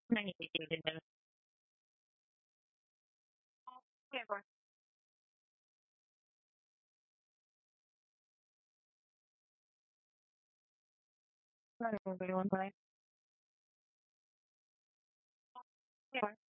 Nangitigil din talaga. Never. Ano ba yun pala? Never.